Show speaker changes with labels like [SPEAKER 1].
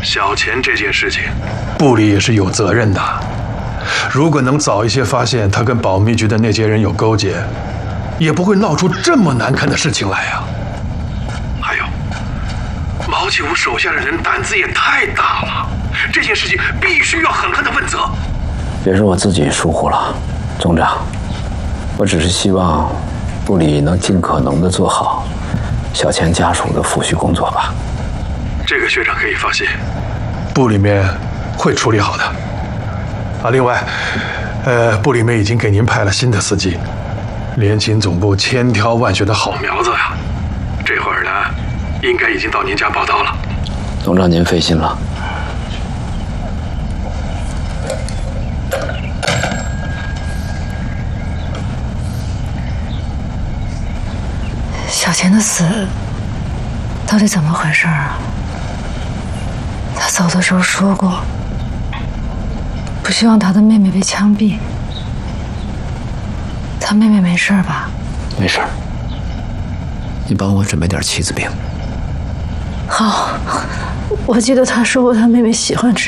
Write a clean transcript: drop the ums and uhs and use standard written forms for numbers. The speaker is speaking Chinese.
[SPEAKER 1] 小钱这件事情，部里也是有责任的。如果能早一些发现他跟保密局的那些人有勾结，也不会闹出这么难看的事情来啊。还有，毛继武手下的人胆子也太大了，这件事情必须要狠狠的问责。
[SPEAKER 2] 也是我自己疏忽了，总长，我只是希望部里能尽可能的做好小钱家属的抚恤工作吧。
[SPEAKER 1] 这个学长可以放心，部里面会处理好的。啊，另外，部里面已经给您派了新的司机，联勤总部千挑万选的好苗子呀。这会儿呢，应该已经到您家报到了。
[SPEAKER 2] 总长您费心了。
[SPEAKER 3] 小钱的死到底怎么回事啊？他走的时候说过，不希望他的妹妹被枪毙。他妹妹没事吧？
[SPEAKER 2] 没事。你帮我准备点棋子饼。
[SPEAKER 3] 好，我记得他说过他妹妹喜欢吃